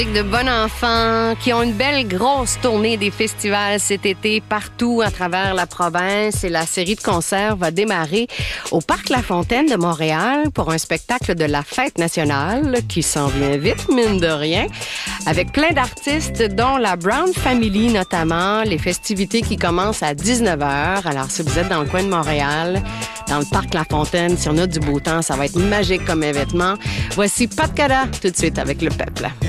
De bons enfants qui ont une belle grosse tournée des festivals cet été partout à travers la province et la série de concerts va démarrer au Parc La Fontaine de Montréal pour un spectacle de la Fête nationale qui s'en vient vite, mine de rien, avec plein d'artistes dont la Brown Family notamment, les festivités qui commencent à 19h. Alors si vous êtes dans le coin de Montréal, dans le Parc La Fontaine, si on a du beau temps, ça va être magique comme événement. Voici Pat Cada tout de suite avec le peuple.